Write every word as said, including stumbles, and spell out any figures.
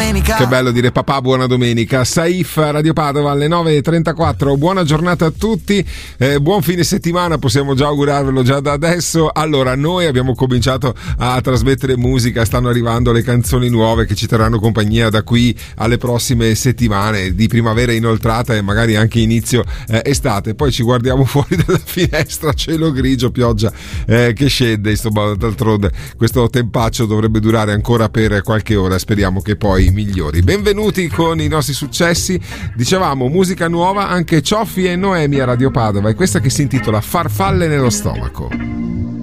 domenica. Che bello dire papà buona domenica. Saif, Radio Padova alle nove e trentaquattro. Buona giornata a tutti, eh, buon fine settimana, possiamo già augurarvelo già da adesso. Allora, noi abbiamo cominciato a trasmettere musica, stanno arrivando le canzoni nuove che ci terranno compagnia da qui alle prossime settimane di primavera inoltrata e magari anche inizio eh, estate. Poi ci guardiamo fuori dalla finestra, cielo grigio, pioggia eh, che scende, insomma, d'altronde questo tempaccio dovrebbe durare ancora per qualche ora, speriamo che poi migliori. Benvenuti con i nostri successi. Dicevamo musica nuova, anche Cioffi e Noemi a Radio Padova, e questa che si intitola Farfalle nello stomaco.